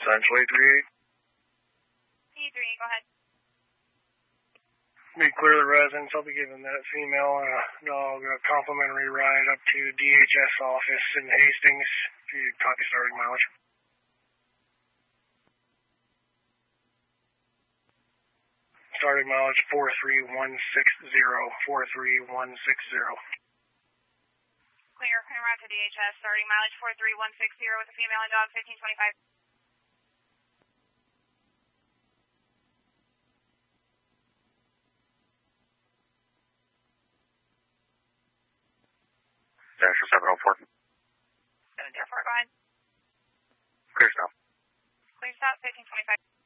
Central 838. 838, go ahead. Be clear the residence. I'll be giving that female dog a complimentary ride up to DHS office in Hastings. If you copy starting mileage. Starting mileage 43160. 43160. Clear, en route to DHS. Starting mileage 43160 with a female and dog 1525. Dasher 704. 704, go ahead. Clear stop. Clear stop, 1525.